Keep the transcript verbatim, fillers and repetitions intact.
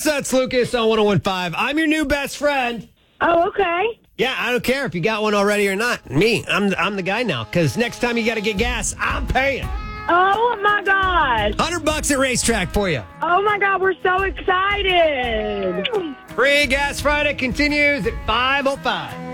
Nuts, Lucas on one oh one point five. I'm your new best friend. Oh, okay. Yeah, I don't care if you got one already or not. Me, I'm I'm the guy now. Because next time you got to get gas, I'm paying. Oh, my gosh. one hundred bucks at Racetrack for you. Oh, my God. We're so excited. Free Gas Friday continues at five oh five.